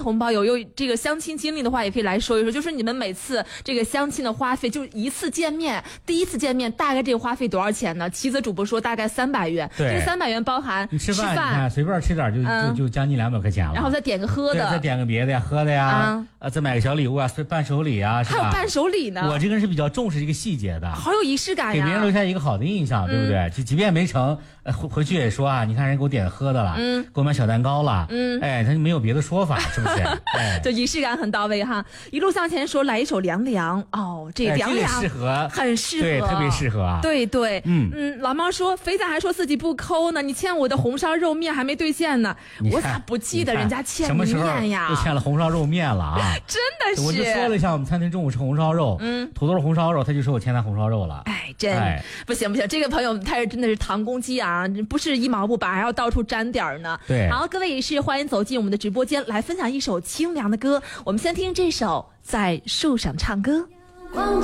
同胞有这个相亲经历的话，也可以来说一说，就是你们每次这个相亲的花费，就一次见面，第一次见面大概这个花费多少钱呢？齐泽主播说大概300元，这个300元包含吃饭，你看随便吃点就将近200块钱了， 然后再点个喝的， 再点个别的呀，喝的呀，再买个小礼物啊，伴手礼啊，是吧？ 还有伴手礼呢。 我这个人是比较重视这个细节的， 好有仪式感呀， 给别人留下一个好的印象，对不对？即便没成，回去也说啊，你看人给我点喝的了，给我买小蛋糕了，哎，他没有别的说法，是不是？哎， 就仪式感很到位哈。一路向前说来一首凉凉哦，这凉凉适合， 很适合， 对，特别适合啊。 对，老猫说肥仔还说自己不抠呢，你欠我的红烧肉面还没兑现呢，我咋不记得人家欠你面呀？ 又欠了红烧肉面了啊！ 真的是， 我就说了一下，我们餐厅中午吃红烧肉，土豆红烧肉，他就说我欠他红烧肉了。 哎，不行，这个朋友他是真的是唐公鸡啊，不是一毛不拔，还要到处沾点呢。 对， 好，各位也是欢迎走进我们的直播间来分享一首清凉的歌。我们先听这首《在树上唱歌》。